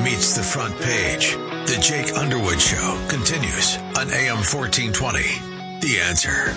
meets the front page. The Jake Underwood Show continues on AM 1420. The Answer.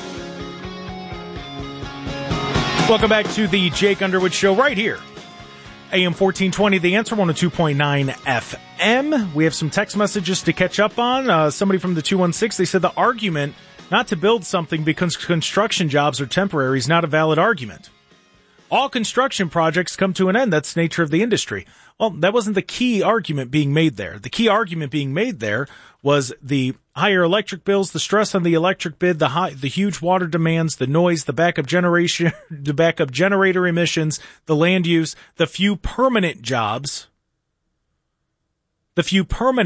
Welcome back to the Jake Underwood Show right here. AM 1420, The Answer, 102.9 FM. We have some text messages to catch up on. Somebody from the 216, they said the argument not to build something because construction jobs are temporary is not a valid argument. All construction projects come to an end. That's the nature of the industry. Well, that wasn't the key argument being made there. The key argument being made there was the higher electric bills, the stress on the electric grid, the huge water demands, the noise, the backup generation, the backup generator emissions, the land use, the few permanent jobs. That's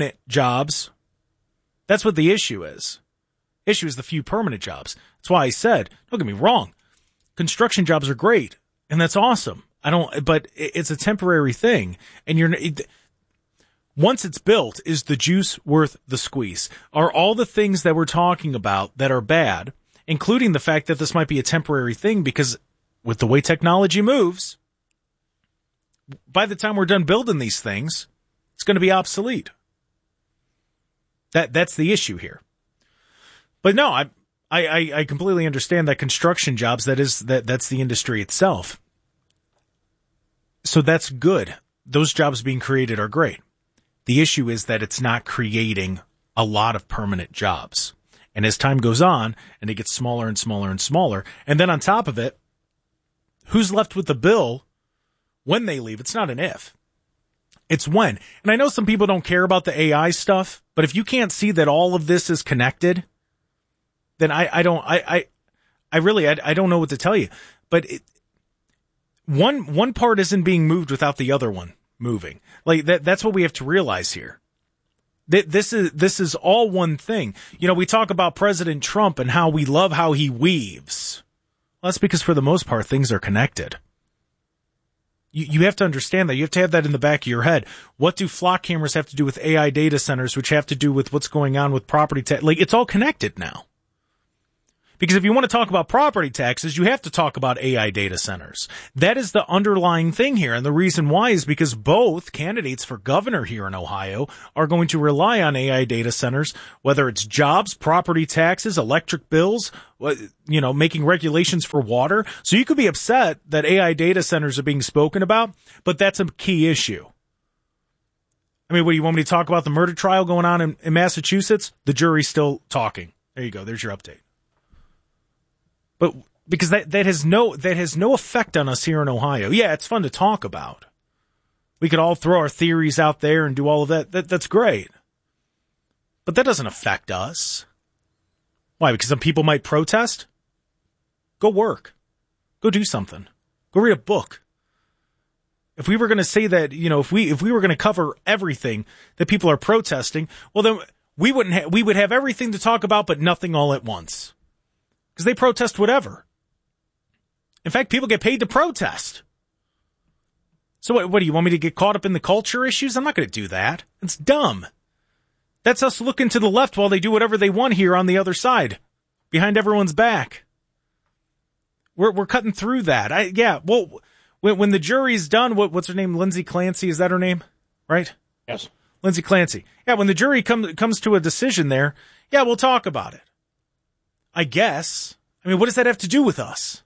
what the issue is. Issue is the few permanent jobs. That's why I said, don't get me wrong, construction jobs are great. And that's awesome. But it's a temporary thing. And once it's built, is the juice worth the squeeze? Are all the things that we're talking about that are bad, including the fact that this might be a temporary thing, because with the way technology moves, by the time we're done building these things, it's going to be obsolete. That's the issue here. But no, I completely understand that construction jobs, that's the industry itself. So that's good. Those jobs being created are great. The issue is that it's not creating a lot of permanent jobs. And as time goes on, and it gets smaller and smaller and smaller, and then on top of it, who's left with the bill when they leave? It's not an if. It's when. And I know some people don't care about the AI stuff, but if you can't see that all of this is connected, then I don't know what to tell you. But one part isn't being moved without the other one moving. Like that's what we have to realize here. This is all one thing. You know, we talk about President Trump and how we love how he weaves. Well, that's because for the most part, things are connected. You have to understand that. You have to have that in the back of your head. What do flock cameras have to do with AI data centers, which have to do with what's going on with property tax? Like, it's all connected now. Because if you want to talk about property taxes, you have to talk about AI data centers. That is the underlying thing here. And the reason why is because both candidates for governor here in Ohio are going to rely on AI data centers, whether it's jobs, property taxes, electric bills, making regulations for water. So you could be upset that AI data centers are being spoken about, but that's a key issue. I mean, what do you want me to talk about? The murder trial going on in Massachusetts? The jury's still talking. There you go. There's your update. But because that has no effect on us here in Ohio. Yeah, it's fun to talk about. We could all throw our theories out there and do all of that. That's great. But that doesn't affect us. Why? Because some people might protest? Go work. Go do something. Go read a book. If we were going to say that, if we were going to cover everything that people are protesting, well then we would have everything to talk about but nothing all at once. Because they protest whatever. In fact, people get paid to protest. So what do you want me to get caught up in the culture issues? I'm not going to do that. It's dumb. That's us looking to the left while they do whatever they want here on the other side, behind everyone's back. We're cutting through that. Well, when the jury's done, what's her name? Lindsay Clancy, is that her name? Right? Yes. Lindsay Clancy. Yeah, when the jury comes to a decision there, yeah, we'll talk about it. I guess. I mean, what does that have to do with us?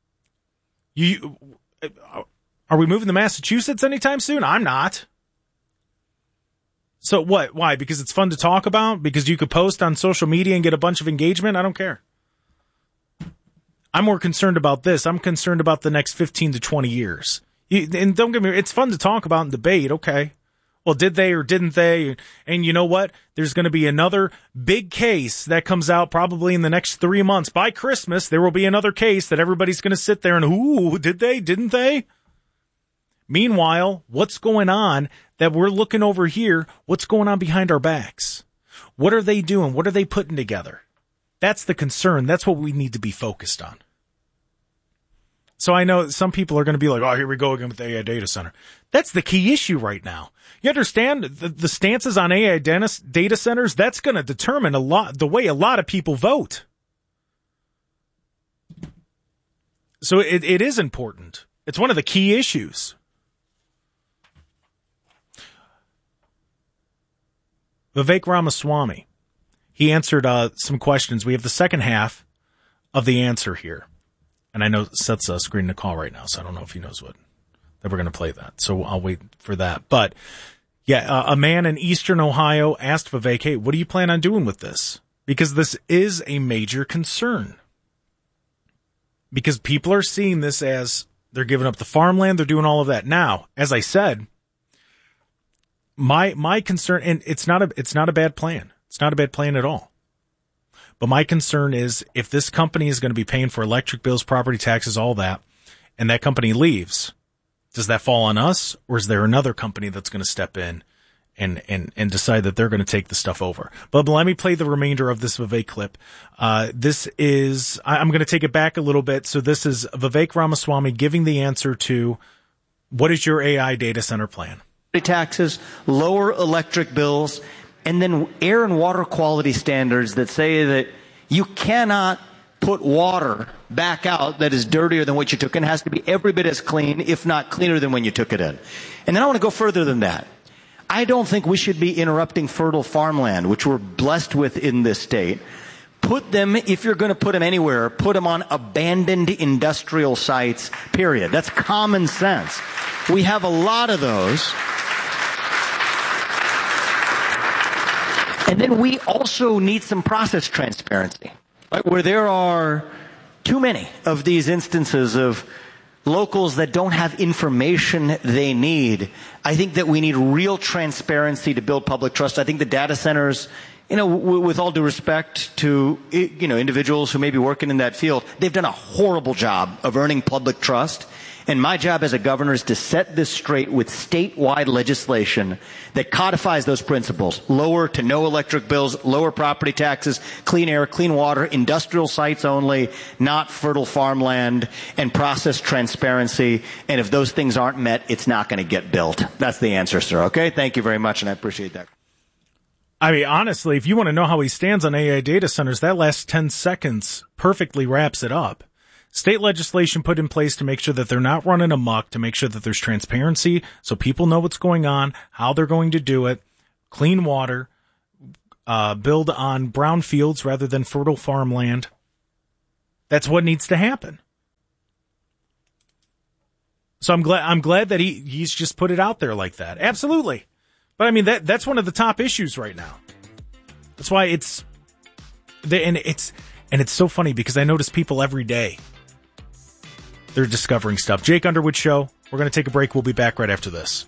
Are we moving to Massachusetts anytime soon? I'm not. So what? Why? Because it's fun to talk about? Because you could post on social media and get a bunch of engagement? I don't care. I'm more concerned about this. I'm concerned about the next 15 to 20 years. And don't get me wrong, it's fun to talk about and debate, okay. Well, did they or didn't they? And you know what? There's going to be another big case that comes out probably in the next 3 months. By Christmas, there will be another case that everybody's going to sit there and, ooh, did they? Didn't they? Meanwhile, what's going on that we're looking over here? What's going on behind our backs? What are they doing? What are they putting together? That's the concern. That's what we need to be focused on. So I know some people are going to be like, oh, here we go again with the AI data center. That's the key issue right now. You understand the stances on AI data centers? That's going to determine the way a lot of people vote. So it is important. It's one of the key issues. Vivek Ramaswamy. He answered some questions. We have the second half of the answer here. And I know Seth's screening the call right now, so I don't know if he knows that we're going to play that. So I'll wait for that. But, yeah, a man in eastern Ohio asked Vivek, hey, what do you plan on doing with this? Because this is a major concern. Because people are seeing this as they're giving up the farmland, they're doing all of that. Now, as I said, my concern, and it's not a bad plan. It's not a bad plan at all. But my concern is if this company is going to be paying for electric bills, property taxes, all that, and that company leaves, does that fall on us, or is there another company that's going to step in and decide that they're going to take the stuff over? But let me play the remainder of this Vivek clip. This is, I'm going to take it back a little bit. So this is Vivek Ramaswamy giving the answer to what is your AI data center plan? Taxes, lower electric bills, and then air and water quality standards that say that you cannot put water back out that is dirtier than what you took in. It has to be every bit as clean, if not cleaner than when you took it in. And then I want to go further than that. I don't think we should be interrupting fertile farmland, which we're blessed with in this state. Put them, if you're going to put them anywhere, put them on abandoned industrial sites, period. That's common sense. We have a lot of those. And then we also need some process transparency, right? Where there are too many of these instances of locals that don't have information they need. I think that we need real transparency to build public trust. I think the data centers, with all due respect to, individuals who may be working in that field, they've done a horrible job of earning public trust. And my job as a governor is to set this straight with statewide legislation that codifies those principles. Lower to no electric bills, lower property taxes, clean air, clean water, industrial sites only, not fertile farmland, and process transparency. And if those things aren't met, it's not going to get built. That's the answer, sir. Okay? Thank you very much, and I appreciate that. I mean, honestly, if you want to know how he stands on AI data centers, that last 10 seconds perfectly wraps it up. State legislation put in place to make sure that they're not running amok, to make sure that there's transparency so people know what's going on, how they're going to do it, clean water, build on brown fields rather than fertile farmland. That's what needs to happen. So I'm glad that he's just put it out there like that. Absolutely. But I mean, that's one of the top issues right now. That's why it's so funny because I notice people every day. They're discovering stuff. Jake Underwood Show. We're going to take a break. We'll be back right after this.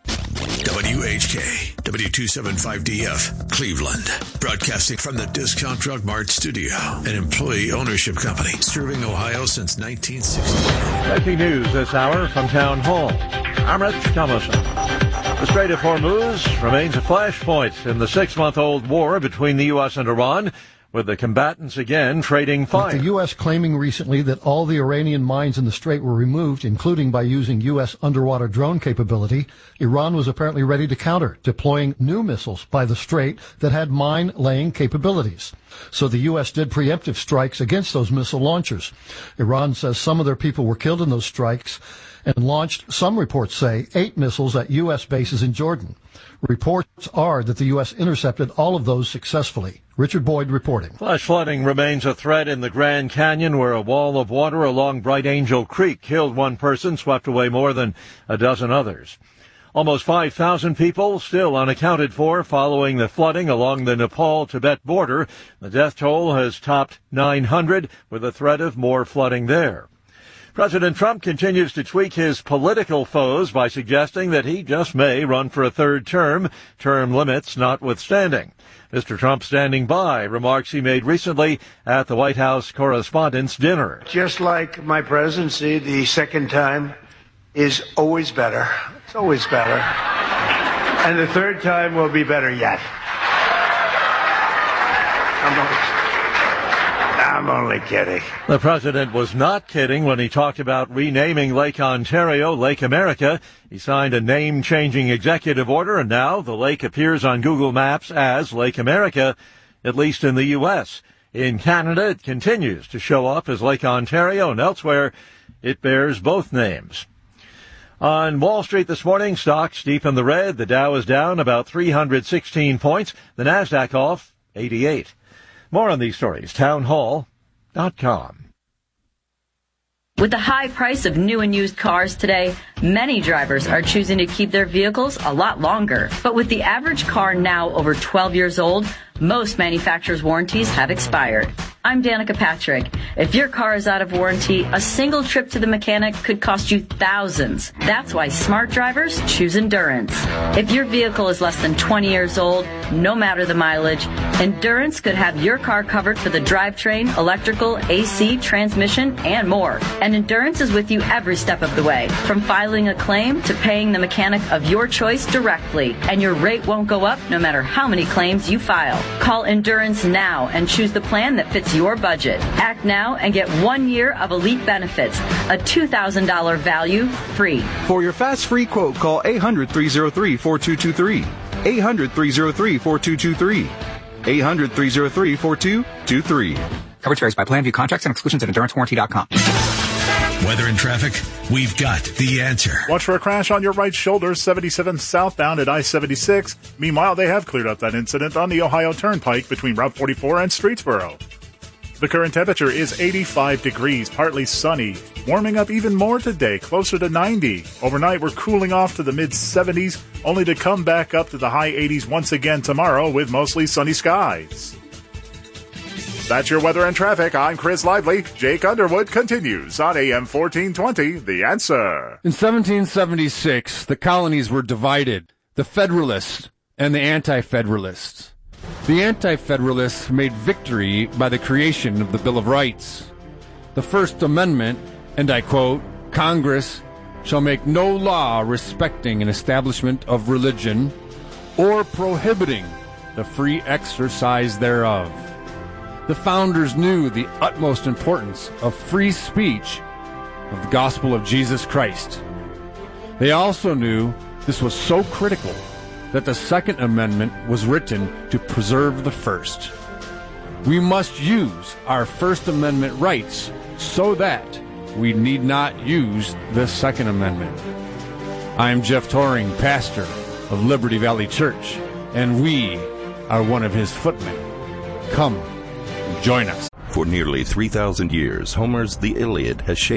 WHK, W275DF, Cleveland. Broadcasting from the Discount Drug Mart studio, an employee ownership company serving Ohio since 1960. Breaking news this hour from Town Hall. I'm Rich Thomason. The Strait of Hormuz remains a flashpoint in the 6-month-old war between the U.S. and Iran, with the combatants again trading fire. With the U.S. claiming recently that all the Iranian mines in the strait were removed, including by using U.S. underwater drone capability, Iran was apparently ready to counter, deploying new missiles by the strait that had mine-laying capabilities. So the U.S. did preemptive strikes against those missile launchers. Iran says some of their people were killed in those strikes and launched, some reports say, 8 missiles at U.S. bases in Jordan. Reports are that the U.S. intercepted all of those successfully. Richard Boyd reporting. Flash flooding remains a threat in the Grand Canyon, where a wall of water along Bright Angel Creek killed 1 person, swept away more than a dozen others. Almost 5,000 people still unaccounted for following the flooding along the Nepal-Tibet border. The death toll has topped 900, with a threat of more flooding there. President Trump continues to tweak his political foes by suggesting that he just may run for a 3rd term, term limits notwithstanding. Mr. Trump standing by remarks he made recently at the White House Correspondents' Dinner. Just like my presidency, the 2nd time is always better. It's always better. And the 3rd time will be better yet. I'm only kidding. The president was not kidding when he talked about renaming Lake Ontario Lake America. He signed a name-changing executive order, and now the lake appears on Google Maps as Lake America, at least in the U.S. In Canada, it continues to show up as Lake Ontario, and elsewhere, it bears both names. On Wall Street this morning, stocks deep in the red. The Dow is down about 316 points. The Nasdaq off 88. More on these stories, townhall.com. With the high price of new and used cars today, many drivers are choosing to keep their vehicles a lot longer. But with the average car now over 12 years old, most manufacturers' warranties have expired. I'm Danica Patrick. If your car is out of warranty, a single trip to the mechanic could cost you thousands. That's why smart drivers choose Endurance. If your vehicle is less than 20 years old, no matter the mileage, Endurance could have your car covered for the drivetrain, electrical, AC, transmission, and more. And Endurance is with you every step of the way, from filing a claim to paying the mechanic of your choice directly. And your rate won't go up no matter how many claims you file. Call Endurance now and choose the plan that fits your budget. Act now and get 1 year of elite benefits, a $2,000 value free. For your fast free quote, call 800-303-4223. 800-303-4223. 800-303-4223. Coverage varies by plan. View contracts and exclusions at endurancewarranty.com. Weather and traffic, we've got the answer. Watch for a crash on your right shoulder, 77 southbound at I-76. Meanwhile, they have cleared up that incident on the Ohio Turnpike between Route 44 and Streetsboro. The current temperature is 85 degrees, partly sunny. Warming up even more today, closer to 90. Overnight, we're cooling off to the mid-70s, only to come back up to the high 80s once again tomorrow with mostly sunny skies. That's your weather and traffic. I'm Chris Lively. Jake Underwood continues on AM 1420, The Answer. In 1776, the colonies were divided, the Federalists and the Anti-Federalists. The Anti-Federalists made victory by the creation of the Bill of Rights. The First Amendment, and I quote, Congress shall make no law respecting an establishment of religion or prohibiting the free exercise thereof. The founders knew the utmost importance of free speech of the gospel of Jesus Christ. They also knew this was so critical that the Second Amendment was written to preserve the First. We must use our First Amendment rights so that we need not use the Second Amendment. I am Jeff Toring, pastor of Liberty Valley Church, and we are one of his footmen. Come, join us. For nearly 3,000 years, Homer's The Iliad has shaped